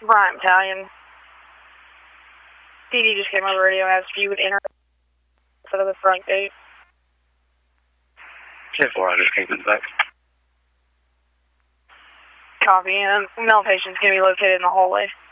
Bryant Battalion. PD just came on the radio and asked if you would enter for the front gate. 10-4, I just came to the back. Copy, and male patient's going to be located in the hallway.